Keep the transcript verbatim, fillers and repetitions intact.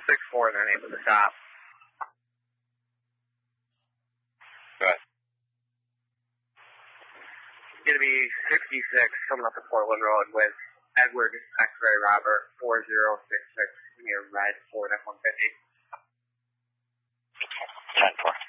six four is the name of the shop. Good. It's going to be fifty-six coming up to Portland Road with Edward X-Ray Robert four zero six six near red Ford F one fifty. ten four.